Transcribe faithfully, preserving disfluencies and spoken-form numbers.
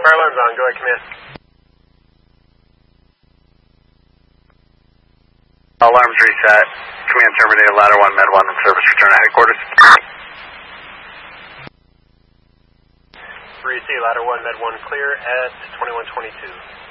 Fire alarm's on. Go ahead, command. Alarms reset. Command terminated. Ladder one, Med one in service. Return to headquarters. three C, Ladder one, Med one clear at twenty-one twenty-two.